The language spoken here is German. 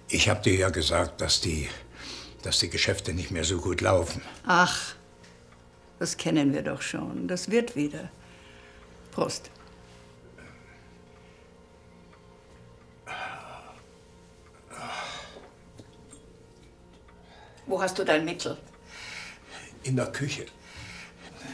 Ich habe dir ja gesagt, dass die Geschäfte nicht mehr so gut laufen. Ach, das kennen wir doch schon. Das wird wieder. Prost. Wo hast du dein Mittel? In der Küche.